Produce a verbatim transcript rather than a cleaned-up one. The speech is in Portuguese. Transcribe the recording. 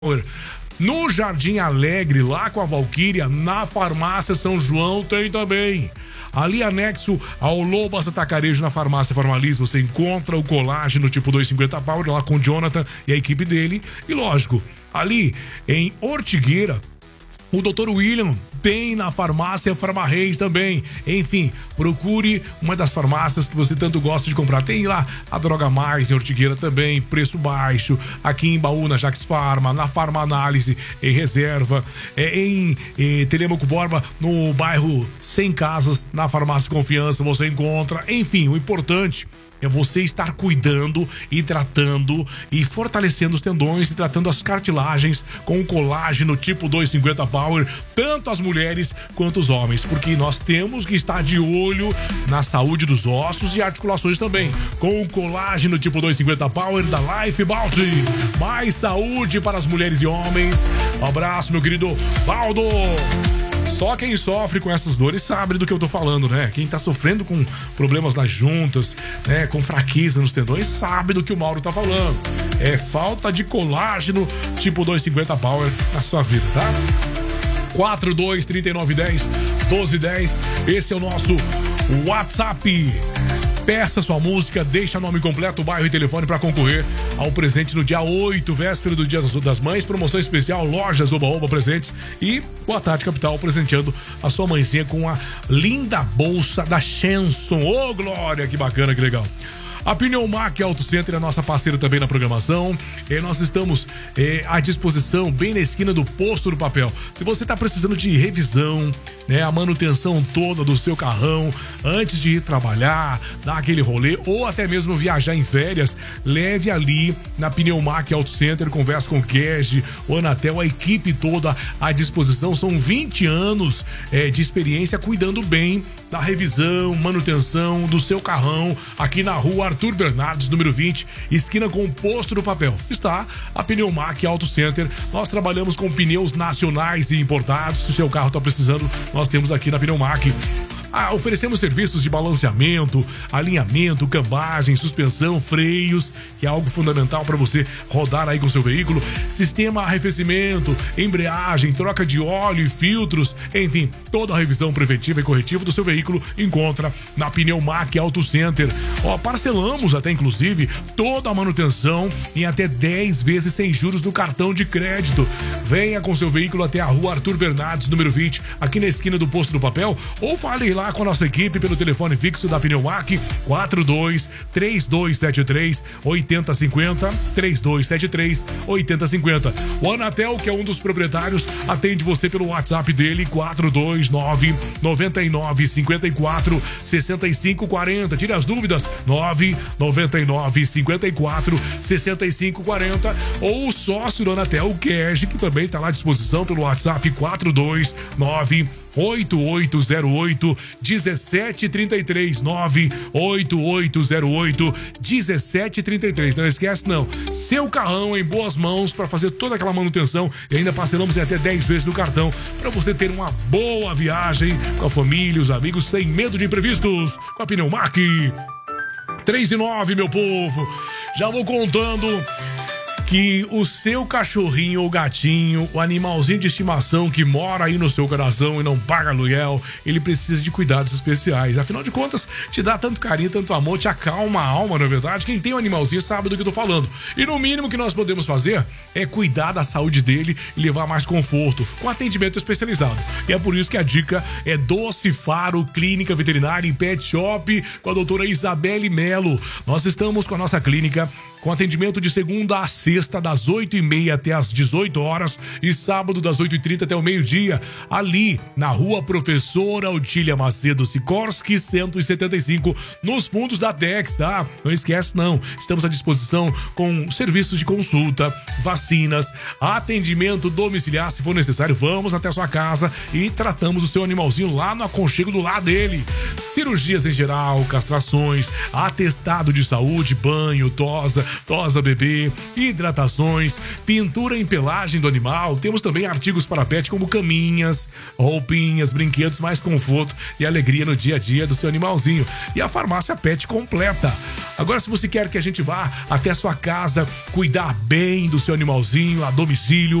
No Jardim Alegre, lá com a Valquíria, na Farmácia São João tem também. Ali anexo ao Lobas Atacarejo, na Farmácia Formalis, você encontra o colágeno tipo duzentos e cinquenta Power lá com o Jonathan e a equipe dele. E lógico, ali em Ortigueira, o doutor William tem na farmácia Farmarreis também. Enfim, procure uma das farmácias que você tanto gosta de comprar. Tem lá a Droga Mais em Ortigueira também, preço baixo. Aqui em Baú, na Jax Farma, na Farma Análise, em Reserva. É, em, em Telemaco Borba, no bairro Sem Casas, na Farmácia Confiança, você encontra. Enfim, o importante é você estar cuidando, hidratando e fortalecendo os tendões e tratando as cartilagens com o colágeno tipo duzentos e cinquenta Power, tanto as mulheres quanto os homens, porque nós temos que estar de olho na saúde dos ossos e articulações também, com o colágeno tipo duzentos e cinquenta Power da Life Bounty. Mais saúde para as mulheres e homens. Um abraço, meu querido Baldo. Só quem sofre com essas dores sabe do que eu tô falando, né? Quem tá sofrendo com problemas nas juntas, né? Com fraqueza nos tendões, sabe do que o Mauro tá falando. É falta de colágeno tipo duzentos e cinquenta Power na sua vida, tá? quatro dois, trinta e nove, dez, doze, dez. Esse é o nosso WhatsApp. Peça sua música, deixa nome completo, bairro e telefone para concorrer ao presente no dia oito, véspera do Dia das Mães. Promoção especial, lojas Oba Oba Presentes e Boa Tarde Capital presenteando a sua mãezinha com a linda bolsa da Shenson. Ô, Glória, que bacana, que legal. A Pneumac Auto Center é a nossa parceira também na programação. E nós estamos é, à disposição bem na esquina do Posto do Papel. Se você está precisando de revisão, né, a manutenção toda do seu carrão antes de ir trabalhar, dar aquele rolê ou até mesmo viajar em férias, leve ali na Pneumac Auto Center, conversa com o Cash, o Anatel, a equipe toda à disposição. São vinte anos é, de experiência cuidando bem da revisão, manutenção do seu carrão aqui na rua Arthur Bernardes, número vinte, esquina com o Posto do Papel. Está a Pneumac Auto Center. Nós trabalhamos com pneus nacionais e importados. Se o seu carro está precisando, nós temos aqui na Pneumac. Ah, oferecemos serviços de balanceamento, alinhamento, cambagem, suspensão, freios, que é algo fundamental para você rodar aí com seu veículo, sistema arrefecimento, embreagem, troca de óleo e filtros, enfim, toda a revisão preventiva e corretiva do seu veículo encontra na Pneumac Auto Center. Ó, parcelamos até inclusive toda a manutenção em até dez vezes sem juros no cartão de crédito. Venha com seu veículo até a rua Arthur Bernardes, número vinte, aqui na esquina do Posto do Papel, ou fale lá com a nossa equipe pelo telefone fixo da Pneumac quatro dois, três dois sete três, oito zero cinco zero, três dois sete três, oito zero cinco zero. O Anatel, que é um dos proprietários, atende você pelo WhatsApp dele quatro dois nove, nove nove cinco quatro, seis cinco quatro zero. Tire as dúvidas, nove nove nove cinco quatro, seis cinco quatro zero, ou o sócio do Anatel, o Cash, que também está lá à disposição pelo WhatsApp quatro dois nove, oito oito zero oito, um sete três três, nove oito oito zero oito, um sete três três. Não esquece não, seu carrão em boas mãos para fazer toda aquela manutenção e ainda parcelamos em até dez vezes no cartão para você ter uma boa viagem com a família, os amigos, sem medo de imprevistos, com a Pneumac. Três e nove, meu povo. Já vou contando que o seu cachorrinho ou gatinho, o animalzinho de estimação que mora aí no seu coração e não paga aluguel, ele precisa de cuidados especiais. Afinal de contas, te dá tanto carinho, tanto amor, te acalma a alma, não é verdade? Quem tem um animalzinho sabe do que eu tô falando. E no mínimo que nós podemos fazer é cuidar da saúde dele e levar mais conforto, com atendimento especializado. E é por isso que a dica é Doce Faro Clínica Veterinária e Pet Shop com a doutora Isabelle Melo. Nós estamos com a nossa clínica com atendimento de segunda a sexta, das oito e meia até as dezoito horas e sábado das oito e trinta até o meio-dia, ali na rua Professora Otília Macedo Sikorski, cento e setenta e cinco, nos fundos da Tex, tá? Não esquece não, estamos à disposição com serviços de consulta, vacinas, atendimento domiciliar, se for necessário, vamos até a sua casa e tratamos o seu animalzinho lá no aconchego do lar dele. Cirurgias em geral, castrações, atestado de saúde, banho, tosa, tosa bebê, hidratações, pintura em pelagem do animal. Temos também artigos para pet como caminhas, roupinhas, brinquedos, mais conforto e alegria no dia a dia do seu animalzinho. E a farmácia Pet completa. Agora, se você quer que a gente vá até a sua casa cuidar bem do seu animalzinho a domicílio,